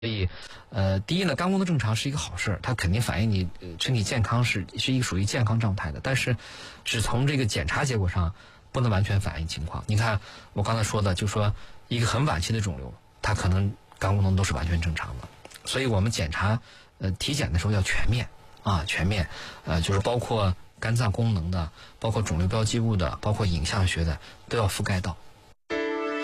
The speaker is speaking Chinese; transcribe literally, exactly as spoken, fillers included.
所以，呃，第一呢，肝功能正常是一个好事，它肯定反映你身体健康是是一个属于健康状态的。但是，只从这个检查结果上，不能完全反映情况。你看我刚才说的，就说一个很晚期的肿瘤，它可能肝功能都是完全正常的。所以我们检查，呃，体检的时候要全面啊，全面，呃，就是包括肝脏功能的，包括肿瘤标记物的，包括影像学的，都要覆盖到。